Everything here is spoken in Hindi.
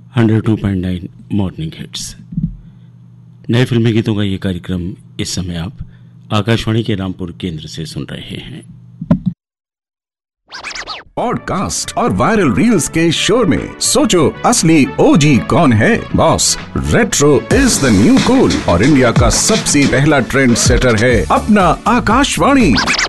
102.9 मॉर्निंग हिट्स। नए फिल्मी गीतों का ये कार्यक्रम इस समय आप आकाशवाणी के रामपुर केंद्र से सुन रहे हैं। पॉडकास्ट और वायरल रील्स के शोर में सोचो असली ओजी कौन है। Boss, retro is the new cool और इंडिया का सबसे पहला ट्रेंड सेटर है अपना आकाशवाणी।